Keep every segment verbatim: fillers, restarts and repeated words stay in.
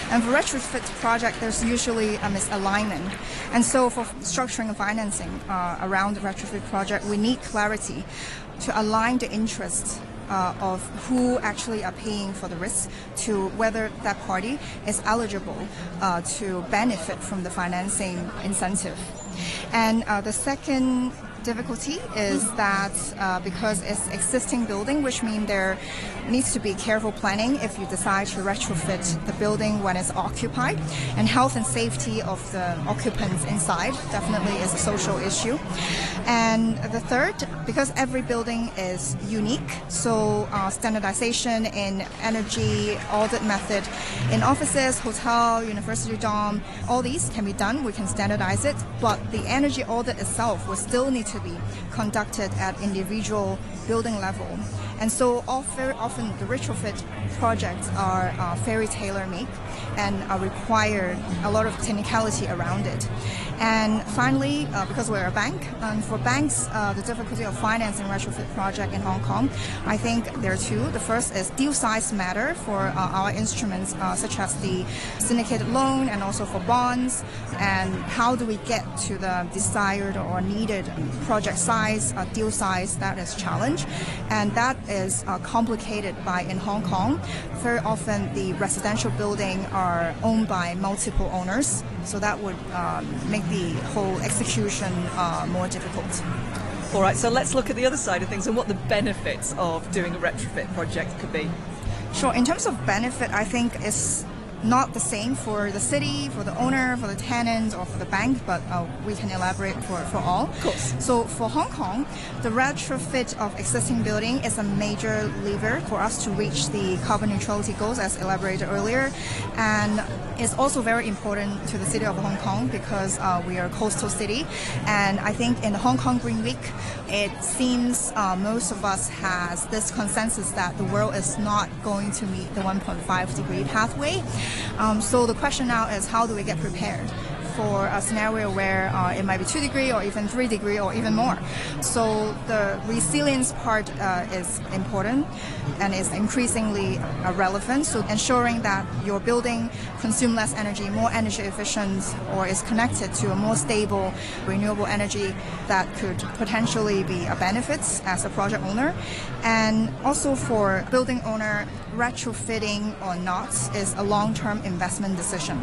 And for retrofit project, there's usually a misalignment. And so for structuring and financing uh, around the retrofit project, we need clarity to align the interests uh, of who actually are paying for the risk to whether that party is eligible uh, to benefit from the financing incentive. And uh, the second difficulty is that uh, because it's existing building, which means there needs to be careful planning if you decide to retrofit the building when it's occupied. And health and safety of the occupants inside definitely is a social issue. And the third, because every building is unique, so uh, standardization in energy audit method in offices, hotel, university dorm, all these can be done. We can standardize it, but the energy audit itself will still need to be conducted at individual building level. And so all, very often the retrofit projects are uh, very tailor-made and uh, require a lot of technicality around it. And finally, uh, because we're a bank, and for banks, uh, the difficulty of financing retrofit project in Hong Kong, I think there are two. The first is deal size matter for uh, our instruments, uh, such as the syndicated loan and also for bonds. And how do we get to the desired or needed project size, uh, deal size? That is challenge, and that is uh, complicated by in Hong Kong. Very often, the residential building are owned by multiple owners, so that would um, make the whole execution uh, more difficult. All right, so let's look at the other side of things and what the benefits of doing a retrofit project could be. Sure. In terms of benefit, I think it's not the same for the city, for the owner, for the tenant, or for the bank, but uh, we can elaborate for, for all. Of course. So for Hong Kong, the retrofit of existing building is a major lever for us to reach the carbon neutrality goals, as elaborated earlier, and it's also very important to the city of Hong Kong because uh, we are a coastal city, and I think in the Hong Kong Green Week, it seems uh, most of us has this consensus that the world is not going to meet the one point five degree pathway. Um, so the question now is, how do we get prepared for a scenario where uh, it might be two degree or even three degree or even more? So the resilience part uh, is important and is increasingly uh, relevant. So ensuring that your building consume less energy, more energy efficient, or is connected to a more stable renewable energy that could potentially be a benefit as a project owner. And also for building owner, retrofitting or not is a long-term investment decision.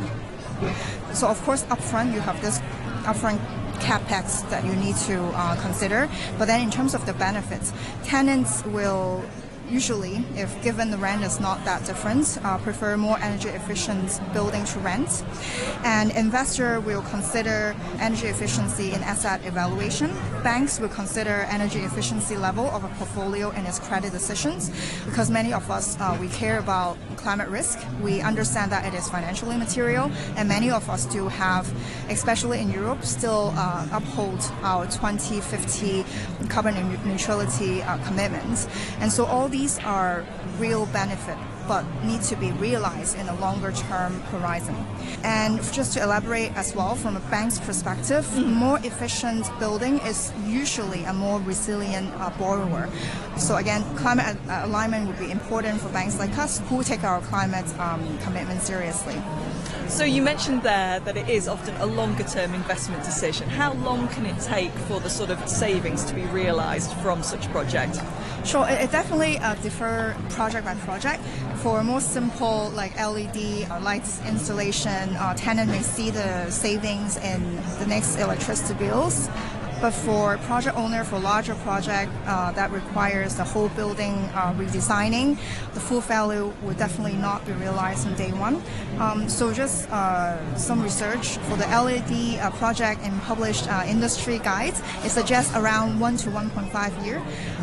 So of course, upfront you have this upfront capex that you need to uh, consider. But then in terms of the benefits, tenants will usually, if given the rent is not that different, uh, prefer more energy efficient building to rent. And investor will consider energy efficiency in asset evaluation. Banks will consider energy efficiency level of a portfolio in its credit decisions, because many of us, uh, we care about climate risk. We understand that it is financially material, and many of us do have, especially in Europe, still uh, uphold our twenty fifty carbon neutrality uh, commitments. And so all these are real benefit, but need to be realized in a longer term horizon. And just to elaborate as well, from a bank's perspective, mm. more efficient building is usually a more resilient uh, borrower. So again, climate alignment would be important for banks like us who take our climate um, commitment seriously. So you mentioned there that it is often a longer term investment decision. How long can it take for the sort of savings to be realised from such a project? Sure, it, it definitely uh, differs project by project. For more simple like L E D uh, lights installation, uh, tenant may see the savings in the next electricity bills. But for project owner, for larger project uh, that requires the whole building uh, redesigning, the full value will definitely not be realized on day one. Um, so just uh, some research for the L E D uh, project and published uh, industry guides, it suggests around one to one point five year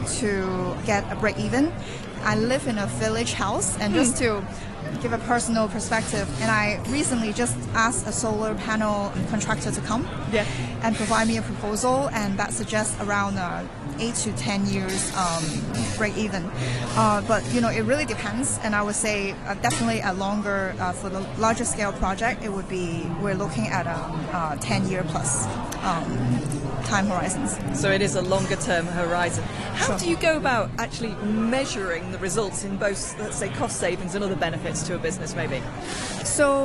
to get a break even. I live in a village house, and just to give a personal perspective, and I recently just asked a solar panel contractor to come yeah. and provide me a proposal, and that suggests around uh, eight to ten years um, break even. Uh, but you know, it really depends, and I would say uh, definitely a longer uh, for the larger scale project. It would be we're looking at a uh, ten year plus um, time horizons. So it is a longer term horizon. How sure. do you go about actually measuring the results in both, let's say, cost savings and other benefits to a business, maybe? So